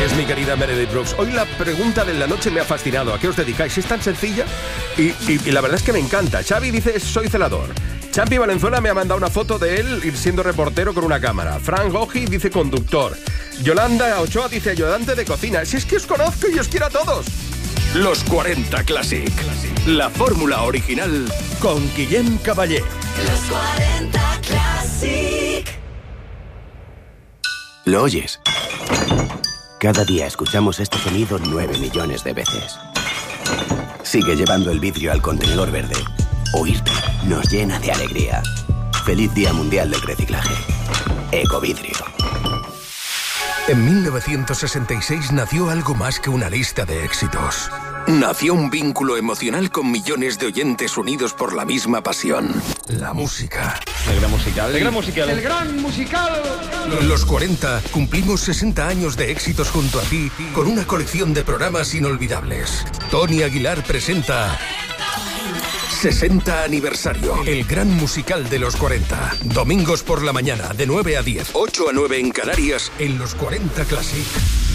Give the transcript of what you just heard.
Es mi querida Meredith Brooks. Hoy la pregunta de la noche me ha fascinado. ¿A qué os dedicáis? Es tan sencilla y la verdad es que me encanta. Xavi dice, soy celador. Champi Valenzuela me ha mandado una foto de él siendo reportero con una cámara. Frank Goji dice conductor. Yolanda Ochoa dice ayudante de cocina. Si es que os conozco y os quiero a todos. Los 40 Classic. La fórmula original con Guillem Caballé. Los 40 Classic. ¿Lo oyes? Cada día escuchamos este sonido 9 millones de veces. Sigue llevando el vidrio al contenedor verde. Oírte nos llena de alegría. Feliz Día Mundial del Reciclaje. Ecovidrio. En 1966 nació algo más que una lista de éxitos. Nació un vínculo emocional con millones de oyentes unidos por la misma pasión. La música. El gran musical. El gran musical. El gran musical. Los 40 cumplimos 60 años de éxitos junto a ti con una colección de programas inolvidables. Tony Aguilar presenta 60 aniversario. El gran musical de los 40. Domingos por la mañana, de 9 a 10. 8 a 9 en Canarias. En los 40 Classic.